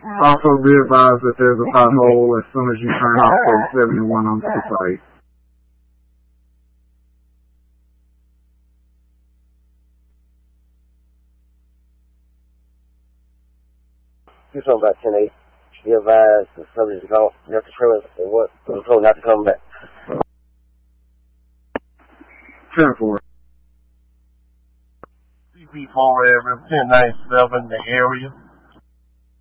Also be advised that there's a pothole as soon as you turn off 71 on the site. You talking about 10-8. Be advised the subject is not to trailer and what was told not to come back. 10-4. CP4 Rev 1097, the area.